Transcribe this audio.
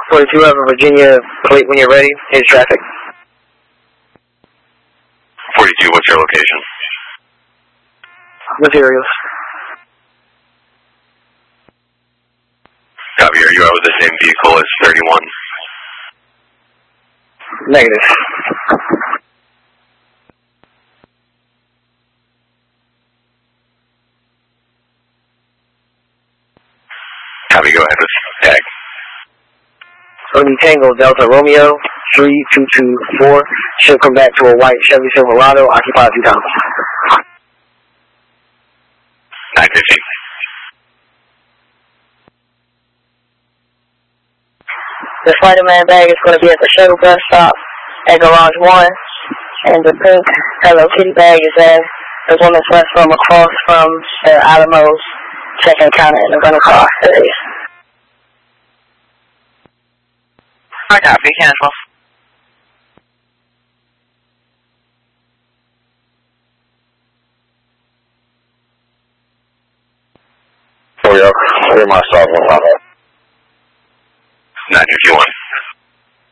42 of Virginia, plate when you're ready. Here's traffic. 42, what's your location? Materials. Copy, are you out with the same vehicle as 31? Negative. Copy, go ahead with tag. Early Tango Delta Romeo 3224 should come back to a white Chevy Silverado occupied 2 times. 915. The Spider-Man bag is going to be at the shuttle bus stop at Garage 1, and the pink Hello Kitty bag is at the woman's restroom across from the Alamos check-in counter in the rental car area. I copy, cancel. Where my stop 951.